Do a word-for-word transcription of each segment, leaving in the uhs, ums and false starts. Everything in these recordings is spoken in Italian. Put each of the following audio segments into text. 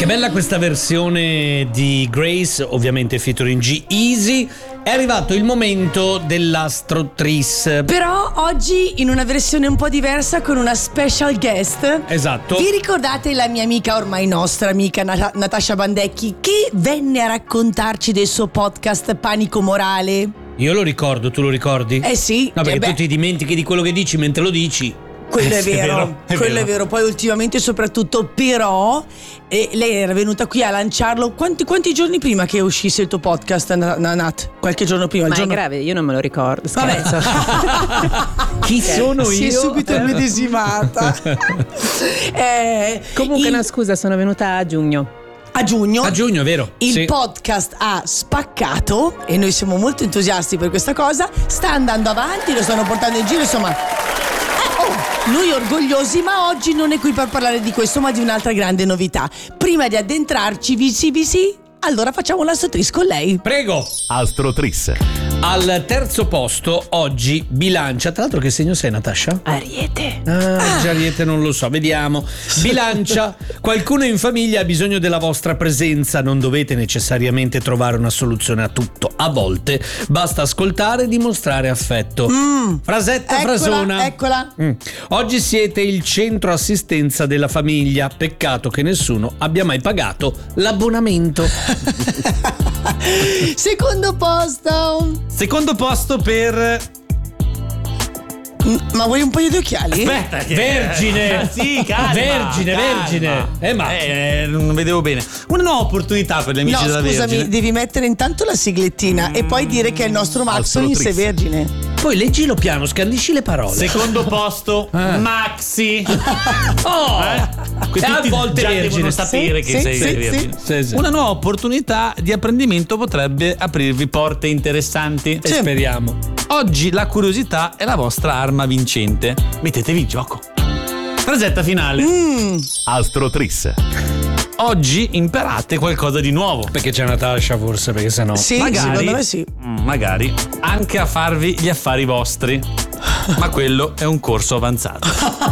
Che bella questa versione di Grace, ovviamente featuring G-Eazy. È arrivato il momento dell'Astro Tris. Però oggi in una versione un po' diversa con una special guest. Esatto. Vi ricordate la mia amica, ormai nostra amica Nat- Natascia Bandecchi, che venne a raccontarci del suo podcast Panico Morale? Io lo ricordo, tu lo ricordi? Eh sì. No, perché eh tu beh. ti dimentichi di quello che dici mentre lo dici. Quello Eh, è sì, vero, è vero, è quello vero. è vero. Poi ultimamente soprattutto, però eh, lei era venuta qui a lanciarlo quanti, quanti giorni prima che uscisse il tuo podcast, Na- Na- Nat? Qualche giorno prima. Ma il giorno... è grave, io non me lo ricordo. Vabbè. Scherzo. Chi sono io? Si è subito immedesimata. eh, Comunque, il- no, scusa, sono venuta a giugno. a giugno A giugno, vero? il Sì. podcast ha spaccato e noi siamo molto entusiasti per questa cosa. Sta andando avanti, lo stanno portando in giro, insomma. Eh, oh, noi orgogliosi, ma oggi non è qui per parlare di questo, ma di un'altra grande novità. Prima di addentrarci, visi visi, allora facciamo l'Astro Tris con lei. Prego. Astro Tris. Al terzo posto oggi bilancia. Tra l'altro che segno sei, Natascia? Ariete. Ah, già Ariete non lo so, vediamo. Bilancia, qualcuno in famiglia ha bisogno della vostra presenza, non dovete necessariamente trovare una soluzione a tutto. A volte basta ascoltare e dimostrare affetto. Mm. Frasetta, Eccola, frasona. eccola. Mm. Oggi siete il centro assistenza della famiglia. Peccato che nessuno abbia mai pagato l'abbonamento. Secondo posto. Secondo posto per... Mm, Ma vuoi un paio di occhiali? Aspetta, che... Vergine. Sì, calma. Vergine, calma. vergine. Eh, ma- Eh, non vedevo bene. Una nuova opportunità per gli amici No, della scusami, Vergine. devi mettere intanto la siglettina e poi dire che è il nostro Max Astro in sé Tris. vergine. Poi leggilo piano, scandisci le parole. Secondo posto, Ah. Maxi. Oh! Que- E a tutti volte già vergine. devono sapere Sì, che sì, sei sì, vergine. Sì, sì. Una nuova opportunità di apprendimento potrebbe aprirvi porte interessanti. E speriamo. Oggi la curiosità è la vostra arma vincente. Mettetevi in gioco. Frasetta finale. Mm. Astro Tris. Oggi imparate qualcosa di nuovo. Perché c'è Natascia forse, perché sennò. Sì, Magari- secondo me sì. Mm, Magari anche a farvi gli affari vostri. Ma quello è un corso avanzato.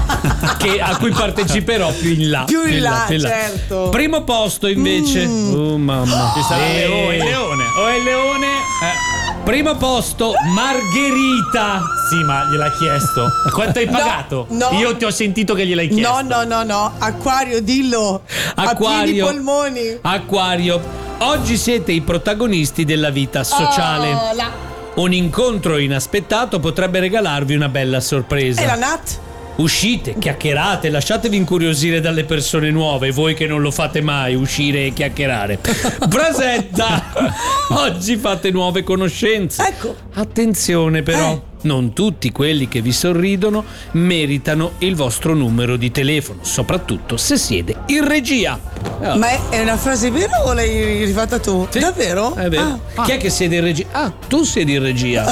Che, a cui parteciperò più in là. Più in là, certo. Primo posto invece. Oh mamma. Ci sarà Eh. il leone. Il leone. Oh, il leone. Eh. Primo posto Margherita. Sì, ma gliel'ha chiesto. Quanto hai No, pagato? no. Io ti ho sentito che gliel'hai chiesto. No, no, no, no. Acquario, dillo. A pieni Acquario. polmoni. Acquario. Oggi siete i protagonisti della vita sociale. Oh, la... Un incontro inaspettato potrebbe regalarvi una bella sorpresa. E la Nat? Uscite, chiacchierate, lasciatevi incuriosire dalle persone nuove, voi che non lo fate mai, uscire e chiacchierare. Frasetta! Oggi fate nuove conoscenze. Ecco. Attenzione però, Eh. non tutti quelli che vi sorridono meritano il vostro numero di telefono, soprattutto se siede in regia. Oh. Ma è, è una frase vera o l'hai rifatta tu? Sì, Davvero? È vero. Ah. Chi è che siede in regia? Ah, tu siedi in regia.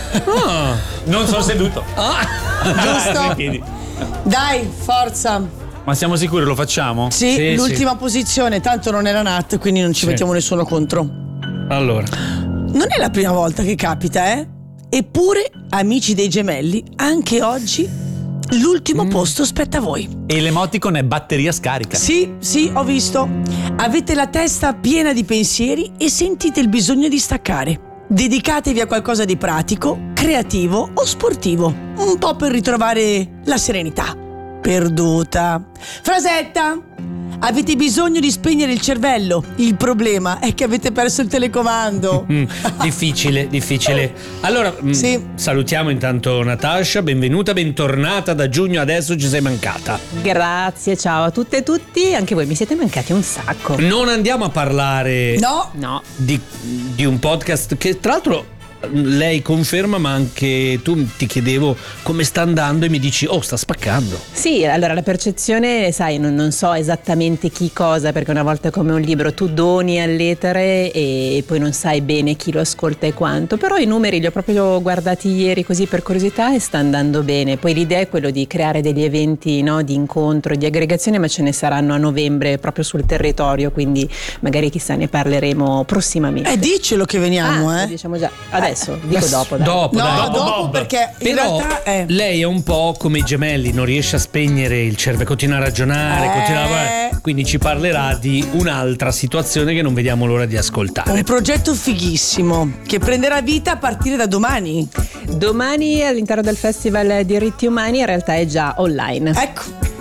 Ah. Non sono seduto. Giusto. Chiedi. Dai, forza. Ma siamo sicuri lo facciamo? Sì, Sì, l'ultima posizione, tanto non era Nat, quindi non ci Sì. mettiamo nessuno contro. Allora, Non è la prima volta che capita, eh? Eppure, amici dei gemelli, anche oggi l'ultimo posto spetta a voi. E l'emoticon è batteria scarica. Sì, sì, ho visto. Avete la testa piena di pensieri e sentite il bisogno di staccare. Dedicatevi a qualcosa di pratico, creativo o sportivo, un po' per ritrovare la serenità. Perduta. Frasetta! Avete bisogno di spegnere il cervello. Il problema è che avete perso il telecomando. mm, difficile, difficile. Allora, mm, Sì. salutiamo intanto Natascia, benvenuta, bentornata da giugno, adesso ci sei mancata. Grazie, ciao a tutte e tutti. Anche voi mi siete mancati un sacco. Non andiamo a parlare No, No. di, di un podcast che tra l'altro lei conferma, ma anche tu ti chiedevo come sta andando e mi dici oh, sta spaccando. Sì, allora la percezione, sai, non, non so esattamente chi cosa, perché una volta è come un libro, tu doni all'etere e poi non sai bene chi lo ascolta e quanto, però i numeri li ho proprio guardati ieri così per curiosità e sta andando bene. Poi l'idea è quello di creare degli eventi, no, di incontro, di aggregazione, ma ce ne saranno a novembre proprio sul territorio, quindi magari chissà ne parleremo prossimamente. eh, diccelo che veniamo, Ah, eh. lo diciamo già adesso, dico Ma dopo dai. dopo, No, dai. dopo, Dopo Bob. perché in Però realtà è... lei è un po' come i gemelli, non riesce a spegnere il cervello, continua a ragionare, Eh. continua a... quindi ci parlerà di un'altra situazione che non vediamo l'ora di ascoltare. Un progetto fighissimo che prenderà vita a partire da domani. Domani all'interno del Festival Diritti Umani in realtà è già online. Ecco.